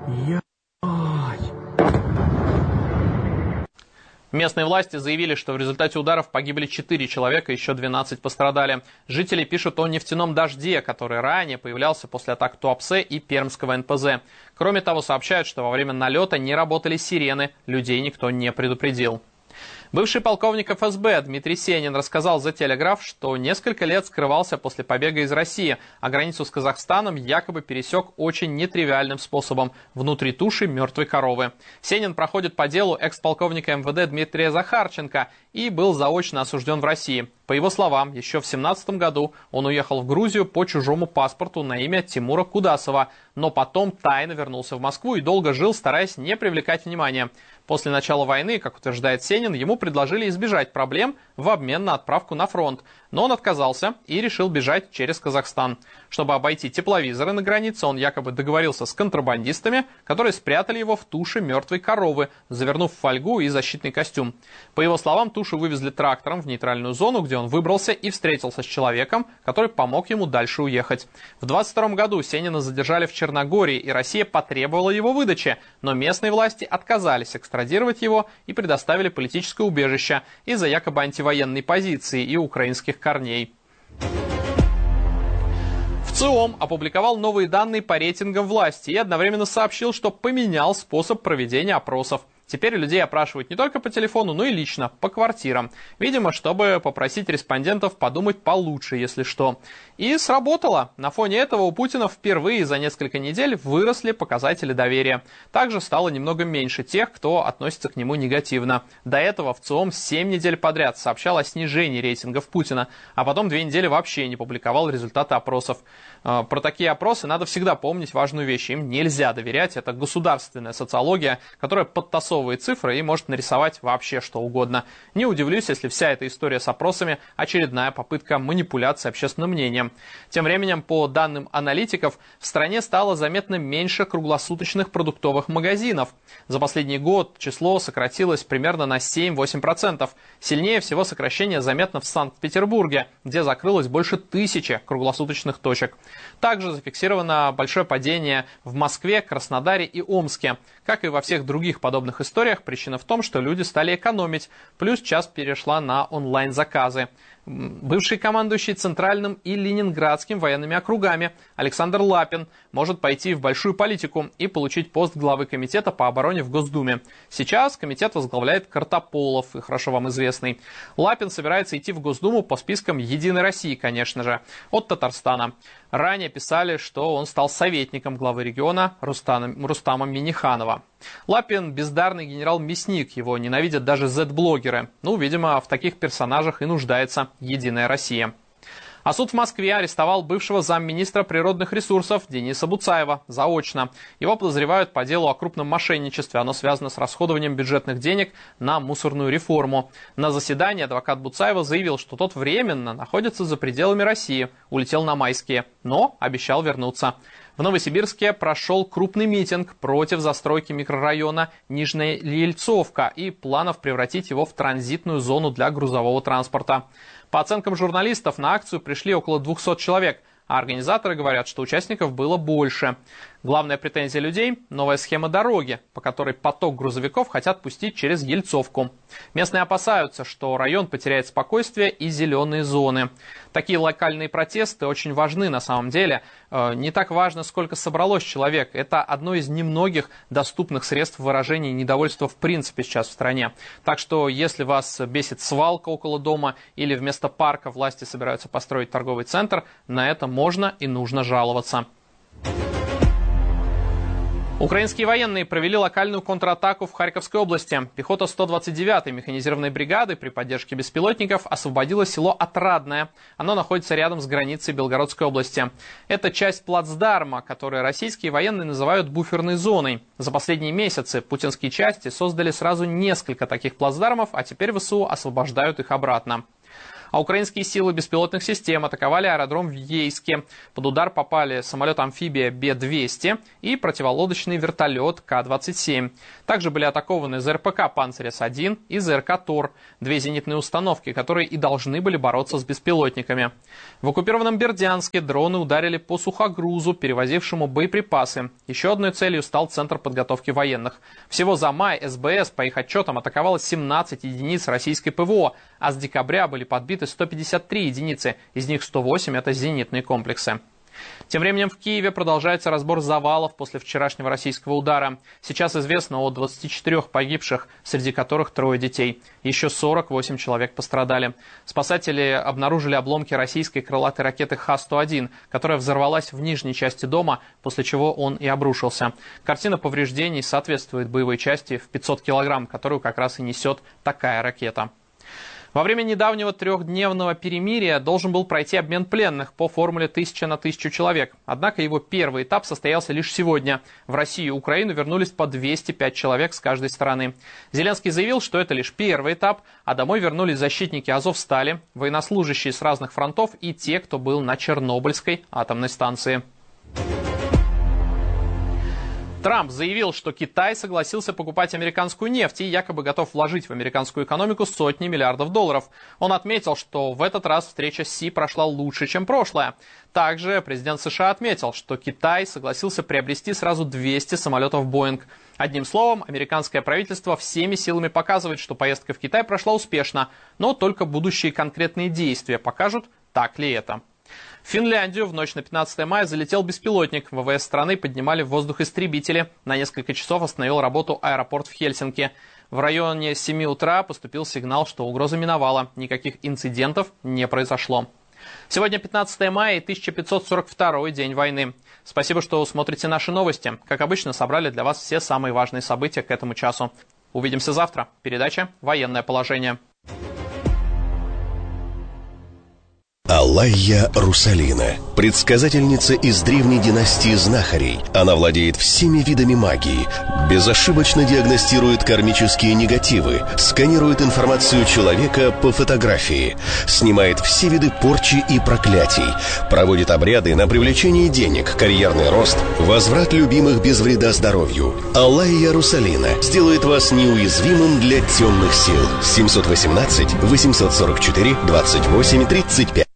Местные власти заявили, что в результате ударов погибли 4 человека, еще 12 пострадали. Жители пишут о нефтяном дожде, который ранее появлялся после атак Туапсе и Пермского НПЗ. Кроме того, сообщают, что во время налета не работали сирены, людей никто не предупредил. Бывший полковник ФСБ Дмитрий Сенин рассказал The Telegraph, что несколько лет скрывался после побега из России, а границу с Казахстаном якобы пересек очень нетривиальным способом – внутри туши мертвой коровы. Сенин проходит по делу экс-полковника МВД Дмитрия Захарченко и был заочно осужден в России. По его словам, еще в 2017 году он уехал в Грузию по чужому паспорту на имя Тимура Кудасова, но потом тайно вернулся в Москву и долго жил, стараясь не привлекать внимания. После начала войны, как утверждает Сенин, ему предложили избежать проблем в обмен на отправку на фронт, но он отказался и решил бежать через Казахстан. Чтобы обойти тепловизоры на границе, он якобы договорился с контрабандистами, которые спрятали его в туше мертвой коровы, завернув в фольгу и защитный костюм. По его словам, тушу вывезли трактором в нейтральную зону, где он выбрался и встретился с человеком, который помог ему дальше уехать. В 2022 году Сенина задержали в Черногории, и Россия потребовала его выдачи, но местные власти отказались экстрадировать его и предоставили политическое убежище из-за якобы антивоенной позиции и украинских корней. ВЦИОМ опубликовал новые данные по рейтингам власти и одновременно сообщил, что поменял способ проведения опросов. Теперь людей опрашивают не только по телефону, но и лично, по квартирам. Видимо, чтобы попросить респондентов подумать получше, если что. И сработало. На фоне этого у Путина впервые за несколько недель выросли показатели доверия. Также стало немного меньше тех, кто относится к нему негативно. До этого ВЦИОМ 7 недель подряд сообщал о снижении рейтингов Путина, а потом 2 недели вообще не публиковал результаты опросов. Про такие опросы надо всегда помнить важную вещь. Им нельзя доверять. Это государственная социология, которая подтасовывает цифры и может нарисовать вообще что угодно. Не удивлюсь, если вся эта история с опросами – очередная попытка манипуляции общественным мнением. Тем временем, по данным аналитиков, в стране стало заметно меньше круглосуточных продуктовых магазинов. За последний год число сократилось примерно на 7-8%. Сильнее всего сокращение заметно в Санкт-Петербурге, где закрылось больше 1000 круглосуточных точек. Также зафиксировано большое падение в Москве, Краснодаре и Омске. Как и во всех других подобных историях, причина в том, что люди стали экономить, плюс часть перешла на онлайн-заказы. Бывший командующий Центральным и Ленинградским военными округами Александр Лапин может пойти в большую политику и получить пост главы комитета по обороне в Госдуме. Сейчас комитет возглавляет Картополов, и хорошо вам известный. Лапин собирается идти в Госдуму по спискам «Единой России», конечно же, от Татарстана. Ранее писали, что он стал советником главы региона Рустама Минниханова. Лапин – бездарный генерал-мясник, его ненавидят даже Z-блогеры. Видимо, в таких персонажах и нуждается «Единая Россия». А суд в Москве арестовал бывшего замминистра природных ресурсов Дениса Буцаева заочно. Его подозревают по делу о крупном мошенничестве. Оно связано с расходованием бюджетных денег на мусорную реформу. На заседании адвокат Буцаева заявил, что тот временно находится за пределами России, улетел на майские, но обещал вернуться. В Новосибирске прошел крупный митинг против застройки микрорайона Нижняя Ельцовка и планов превратить его в транзитную зону для грузового транспорта. По оценкам журналистов, на акцию пришли около 200 человек, а организаторы говорят, что участников было больше. Главная претензия людей – новая схема дороги, по которой поток грузовиков хотят пустить через Ельцовку. Местные опасаются, что район потеряет спокойствие и зеленые зоны. Такие локальные протесты очень важны на самом деле. Не так важно, сколько собралось человек. Это одно из немногих доступных средств выражения недовольства в принципе сейчас в стране. Так что, если вас бесит свалка около дома или вместо парка власти собираются построить торговый центр, на это можно и нужно жаловаться. Украинские военные провели локальную контратаку в Харьковской области. Пехота 129-й механизированной бригады при поддержке беспилотников освободила село Отрадное. Оно находится рядом с границей Белгородской области. Это часть плацдарма, который российские военные называют буферной зоной. За последние месяцы путинские части создали сразу несколько таких плацдармов, а теперь ВСУ освобождают их обратно. А украинские силы беспилотных систем атаковали аэродром в Ейске. Под удар попали самолет-амфибия Б-200 и противолодочный вертолет К-27. Также были атакованы ЗРПК «Панцирь-С-1» и ЗРК «Тор», две зенитные установки, которые и должны были бороться с беспилотниками. В оккупированном Бердянске дроны ударили по сухогрузу, перевозившему боеприпасы. Еще одной целью стал Центр подготовки военных. Всего за май СБС, по их отчетам, атаковало 17 единиц российской ПВО, а с декабря были подбиты 153 единицы, из них 108 – это зенитные комплексы. Тем временем в Киеве продолжается разбор завалов после вчерашнего российского удара. Сейчас известно о 24 погибших, среди которых 3 детей. Еще 48 человек пострадали. Спасатели обнаружили обломки российской крылатой ракеты Х-101, которая взорвалась в нижней части дома, после чего он и обрушился. Картина повреждений соответствует боевой части в 500 килограмм, которую как раз и несет такая ракета. Во время недавнего 3-дневного перемирия должен был пройти обмен пленных по формуле 1000 на 1000 человек. Однако его первый этап состоялся лишь сегодня. В Россию и Украину вернулись по 205 человек с каждой стороны. Зеленский заявил, что это лишь первый этап, а домой вернулись защитники Азовстали, военнослужащие с разных фронтов и те, кто был на Чернобыльской атомной станции. Трамп заявил, что Китай согласился покупать американскую нефть и якобы готов вложить в американскую экономику сотни миллиардов долларов. Он отметил, что в этот раз встреча с Си прошла лучше, чем прошлая. Также президент США отметил, что Китай согласился приобрести сразу 200 самолетов «Боинг». Одним словом, американское правительство всеми силами показывает, что поездка в Китай прошла успешно, но только будущие конкретные действия покажут, так ли это. В Финляндию в ночь на 15 мая залетел беспилотник. ВВС страны поднимали в воздух истребители. На несколько часов остановил работу аэропорт в Хельсинки. В районе 7 утра поступил сигнал, что угроза миновала. Никаких инцидентов не произошло. Сегодня 15 мая и 1542 день войны. Спасибо, что смотрите наши новости. Как обычно, собрали для вас все самые важные события к этому часу. Увидимся завтра. Передача «Военное положение». Аллайя Русалина, предсказательница из древней династии знахарей. Она владеет всеми видами магии, безошибочно диагностирует кармические негативы, сканирует информацию человека по фотографии, снимает все виды порчи и проклятий, проводит обряды на привлечение денег, карьерный рост, возврат любимых без вреда здоровью. Аллайя Русалина сделает вас неуязвимым для темных сил. 718 844 28 35.